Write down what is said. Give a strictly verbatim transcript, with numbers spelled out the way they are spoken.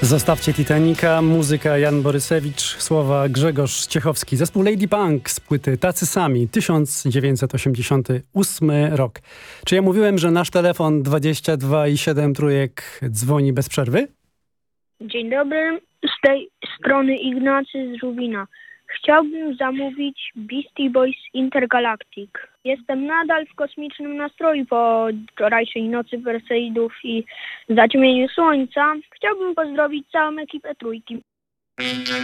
Zostawcie Titanica, muzyka Jan Borysewicz, słowa Grzegorz Ciechowski. Zespół Lady Punk z płyty Tacy Sami, tysiąc dziewięćset osiemdziesiąty ósmy rok. Czy ja mówiłem, że nasz telefon dwadzieścia dwa i siedem trójek dzwoni bez przerwy? Dzień dobry, z tej strony Ignacy z Żubina. Chciałbym zamówić Beastie Boys Intergalactic. Jestem nadal w kosmicznym nastroju po wczorajszej nocy Perseidów i zaćmieniu słońca. Chciałbym pozdrowić całą ekipę Trójki.